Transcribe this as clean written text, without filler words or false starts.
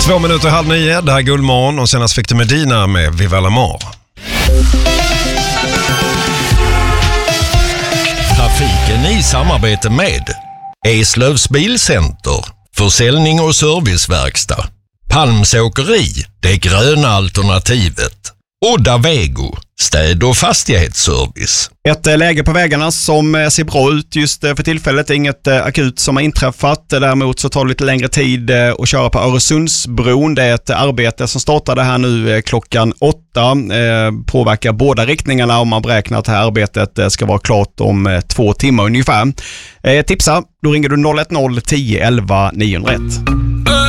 8:02, det här är Guldmorgon och senast fick du Medina med Viva la Mort. Trafiken i samarbete med Eslövs Bilcenter, försäljning och serviceverkstad. Palms åkeri, det gröna alternativet. Udda Vego, städ- och fastighetsservice. Ett läge på vägarna som ser bra ut just för tillfället. Det är inget akut som har inträffat. Däremot så tar det lite längre tid att köra på Öresundsbron. Det är ett arbete som startade här nu klockan 8. Påverkar båda riktningarna om man beräknar att det här arbetet ska vara klart om 2 timmar ungefär. Tipsa, då ringer du 010 11 901.